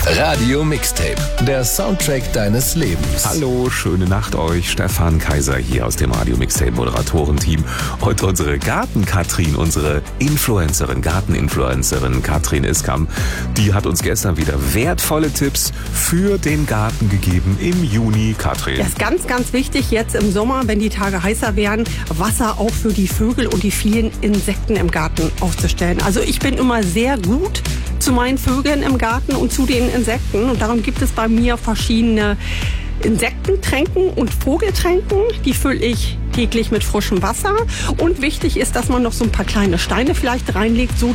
Radio Mixtape, der Soundtrack deines Lebens. Hallo, schöne Nacht euch. Stefan Kaiser hier aus dem Radio Mixtape Moderatorenteam. Heute unsere Garten-Katrin, unsere Garteninfluencerin Katrin Iskam. Die hat uns gestern wieder wertvolle Tipps für den Garten gegeben im Juni. Katrin. Das ist ganz, ganz wichtig jetzt im Sommer, wenn die Tage heißer werden, Wasser auch für die Vögel und die vielen Insekten im Garten aufzustellen. Also ich bin immer sehr gut zu meinen Vögeln im Garten und zu den Insekten. Und darum gibt es bei mir verschiedene Insektentränken und Vogeltränken. Die fülle ich täglich mit frischem Wasser. Und wichtig ist, dass man noch so ein paar kleine Steine vielleicht reinlegt, so